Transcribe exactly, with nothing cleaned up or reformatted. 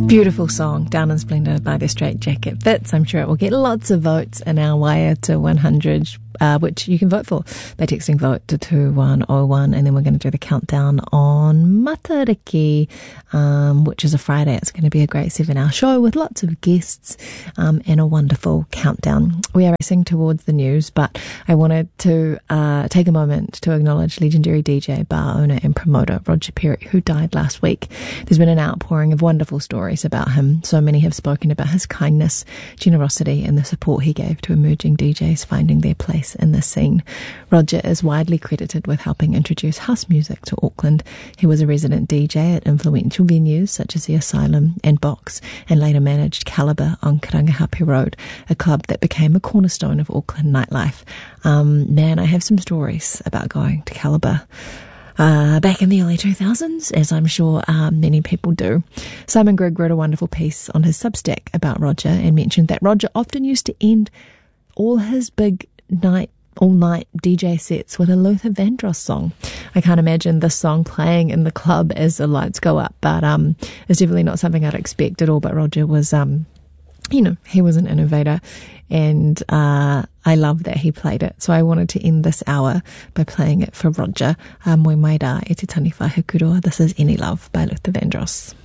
Beautiful song, Down in Splendour by the Straight Jacket Fits. I'm sure it will get lots of votes in our wire to one hundred, uh, which you can vote for by texting vote to two one oh one, and then we're going to do the countdown on Matariki, um, which is a Friday. It's going to be a great seven hour show with lots of guests um, and a wonderful countdown. We are racing towards the news, but I wanted to uh, take a moment to acknowledge legendary D J, bar owner and promoter Roger Perry, who died last week. There's been an outpouring of wonderful stories about him. So many have spoken about his kindness, generosity and the support he gave to emerging D Js finding their place in the scene. Roger is widely credited with helping introduce house music to Auckland. He was a resident D J at influential venues such as the Asylum and Box, and later managed Calibre on Karangahape Road, a club that became a cornerstone of Auckland nightlife. Um, man, I have some stories about going to Calibre Uh, back in the early two thousands, as I'm sure uh, many people do. Simon Grigg wrote a wonderful piece on his Substack about Roger and mentioned that Roger often used to end all his big night, all-night D J sets with a Luther Vandross song. I can't imagine this song playing in the club as the lights go up, but um, it's definitely not something I'd expect at all. But Roger was, um, you know, he was an innovator, and uh, I love that he played it. So I wanted to end this hour by playing it for Roger. Um, Moi mai rā e te taniwha he kuroa. This is Any Love by Luther Vandross.